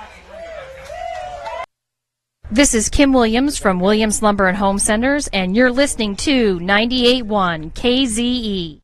This is Kim Williams from Williams Lumber and Home Centers, and you're listening to 98.1 KZE.